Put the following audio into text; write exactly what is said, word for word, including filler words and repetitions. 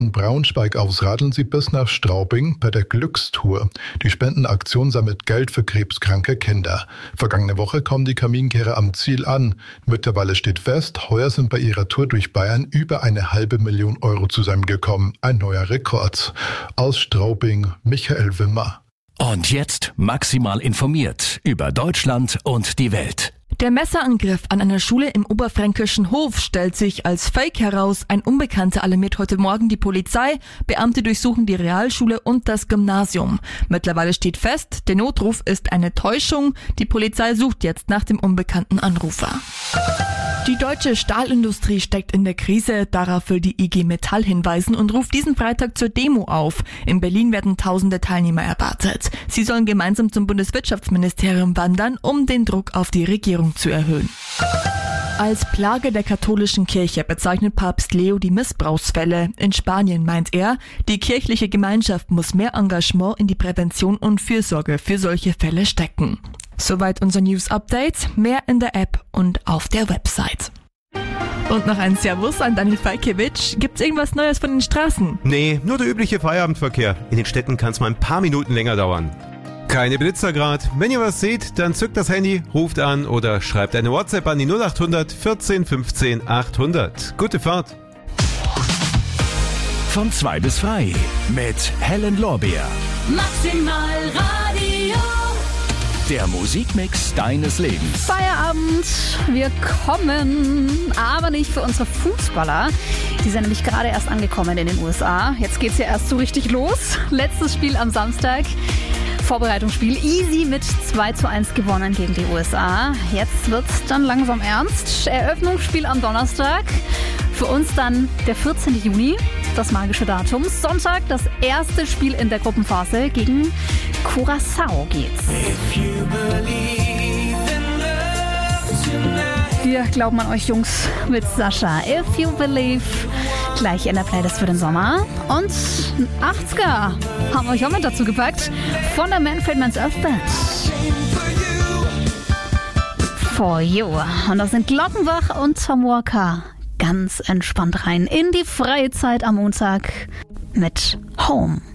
Braunschweig aus radeln sie bis nach Straubing bei der Glückstour. Die Spendenaktion sammelt Geld für krebskranke Kinder. Vergangene Woche kommen die Kaminkehrer am Ziel an. Mittlerweile steht fest, heuer sind bei ihrer Tour durch Bayern über eine halbe Million Euro zusammengekommen. Ein neuer Rekord. Aus Straubing, Michael Wimmer. Und jetzt maximal informiert über Deutschland und die Welt. Der Messerangriff an einer Schule im oberfränkischen Hof stellt sich als Fake heraus. Ein Unbekannter alarmiert heute Morgen die Polizei. Beamte durchsuchen die Realschule und das Gymnasium. Mittlerweile steht fest, der Notruf ist eine Täuschung. Die Polizei sucht jetzt nach dem unbekannten Anrufer. Die deutsche Stahlindustrie steckt in der Krise. Darauf will die I G Metall hinweisen und ruft diesen Freitag zur Demo auf. In Berlin werden tausende Teilnehmer erwartet. Sie sollen gemeinsam zum Bundeswirtschaftsministerium wandern, um den Druck auf die Regierung zu erhöhen. Als Plage der katholischen Kirche bezeichnet Papst Leo die Missbrauchsfälle. In Spanien meint er, die kirchliche Gemeinschaft muss mehr Engagement in die Prävention und Fürsorge für solche Fälle stecken. Soweit unser News-Update. Mehr in der App und auf der Website. Und noch ein Servus an Daniel Falkiewicz. Gibt's irgendwas Neues von den Straßen? Nee, nur der übliche Feierabendverkehr. In den Städten kann es mal ein paar Minuten länger dauern. Keine Blitzer grad. Wenn ihr was seht, dann zückt das Handy, ruft an oder schreibt eine WhatsApp an die null acht hundert vierzehn fünfzehn achthundert. Gute Fahrt. Von zwei bis frei mit Helen Lorbeer. Maximal Radio. Der Musikmix deines Lebens. Feierabend, wir kommen, aber nicht für unsere Fußballer. Die sind nämlich gerade erst angekommen in den U S A. Jetzt geht's ja erst so richtig los. Letztes Spiel am Samstag. Vorbereitungsspiel easy mit zwei zu eins gewonnen gegen die U S A. Jetzt wird's dann langsam ernst. Eröffnungsspiel am Donnerstag. Für uns dann der vierzehnten Juni, das magische Datum. Sonntag das erste Spiel in der Gruppenphase gegen Curaçao geht's. Wir glauben an euch Jungs mit Sascha. If You Believe. Gleich in der Playlist für den Sommer. Und ein achtziger haben wir euch auch mit dazu gepackt. Von der Manfred Mann's Earth Band. For You. Und das sind Glockenbach und Tom Walker. Ganz entspannt rein in die freie Zeit am Montag mit Home.